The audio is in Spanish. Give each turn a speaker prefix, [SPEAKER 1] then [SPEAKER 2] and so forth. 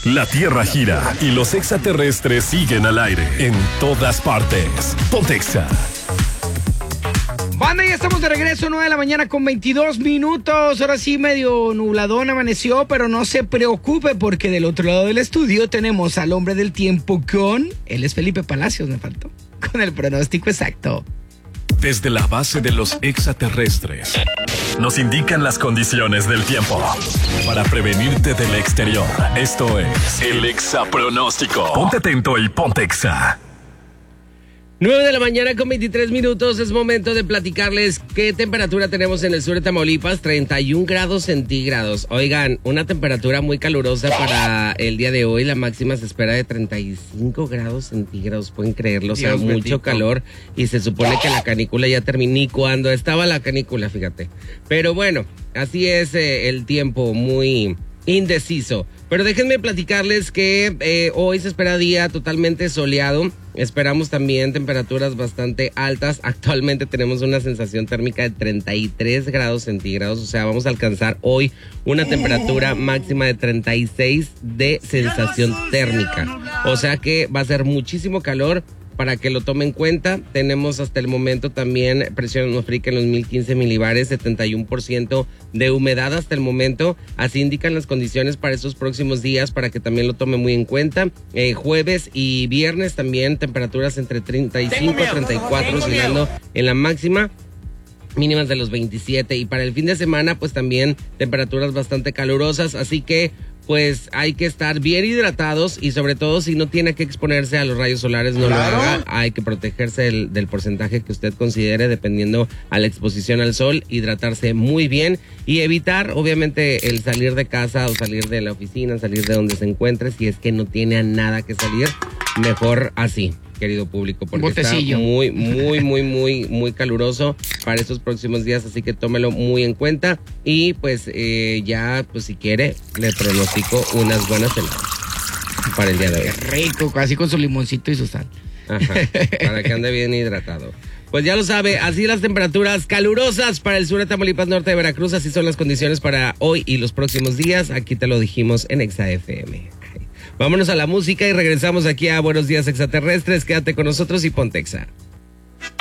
[SPEAKER 1] La Tierra gira y los extraterrestres siguen al aire en todas partes. Pontexa.
[SPEAKER 2] Banda, ya estamos de regreso, 9 de la mañana con 22 minutos. Ahora sí, medio nubladón amaneció, pero no se preocupe porque del otro lado del estudio tenemos al hombre del tiempo con... Él es Felipe Palacios, me faltó. Con el pronóstico exacto.
[SPEAKER 1] Desde la base de los extraterrestres nos indican las condiciones del tiempo para prevenirte del exterior. Esto es el Exapronóstico. Ponte atento y ponte Exa.
[SPEAKER 3] 9 de la mañana con 23 minutos, es momento de platicarles qué temperatura tenemos en el sur de Tamaulipas, 31 grados centígrados. Oigan, una temperatura muy calurosa para el día de hoy, la máxima se espera de 35 grados centígrados, pueden creerlo, o sea,
[SPEAKER 2] Dios
[SPEAKER 3] mucho
[SPEAKER 2] bendito.
[SPEAKER 3] calor y se supone que la canícula ya terminó, ni cuando estaba la canícula, fíjate. Pero bueno, así es el tiempo, muy indeciso. Pero déjenme platicarles que hoy se espera día totalmente soleado. Esperamos también temperaturas bastante altas. Actualmente tenemos una sensación térmica de 33 grados centígrados. O sea, vamos a alcanzar hoy una temperatura máxima de 36 de sensación térmica. O sea que va a ser muchísimo calor. Para que lo tomen en cuenta, tenemos hasta el momento también presión atmosférica en los 1015 milibares, 71% de humedad hasta el momento. Así indican las condiciones para estos próximos días, para que también lo tomen muy en cuenta. Jueves y viernes también temperaturas entre 35 a 34, oscilando en la máxima. Mínimas de los 27. Y para el fin de semana, pues también temperaturas bastante calurosas. Así que pues hay que estar bien hidratados y sobre todo si no tiene que exponerse a los rayos solares, no lo haga. Hay que protegerse del porcentaje que usted considere dependiendo a la exposición al sol, hidratarse muy bien y evitar obviamente el salir de casa o salir de la oficina, salir de donde se encuentre, si es que no tiene a nada que salir, mejor así, querido público, porque
[SPEAKER 2] Botecillo.
[SPEAKER 3] está muy caluroso para estos próximos días, así que tómelo muy en cuenta y pues ya, pues si quiere, le pronostico unas buenas heladas para el día de hoy.
[SPEAKER 2] Qué rico, casi con su limoncito y su sal.
[SPEAKER 3] Ajá, para que ande bien hidratado. Pues ya lo sabe, así las temperaturas calurosas para el sur de Tamaulipas, norte de Veracruz, así son las condiciones para hoy y los próximos días, aquí te lo dijimos en Exa FM. Vámonos a la música y regresamos aquí a Buenos Días Extraterrestres. Quédate con nosotros y ponte Exa.